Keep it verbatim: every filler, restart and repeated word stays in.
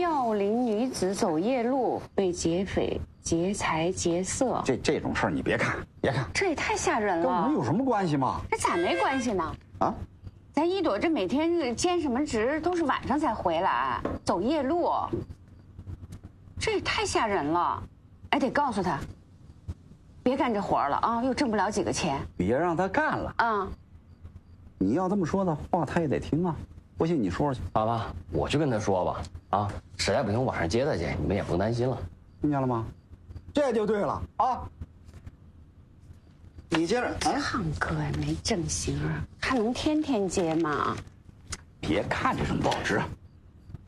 妙龄女子走夜路被劫匪劫财劫色。 这这种事儿你别看，别看， 这也太吓人了。 跟我们有什么关系吗？ 这咋没关系呢？ 啊， 咱一朵这每天兼什么职，都是晚上才回来，走夜路，这也太吓人了。哎，得告诉他，别干这活了啊，又挣不了几个钱。 别让他干了啊！ 你要这么说的话，他也得听啊。不信你说说去。 爸爸，我去跟他说吧。啊，实在不行晚上接他去，你们也不用担心了。 听见了吗？这就对了啊！你接着， 唱歌也没正形啊，还能天天接吗？ 别看这什么报纸。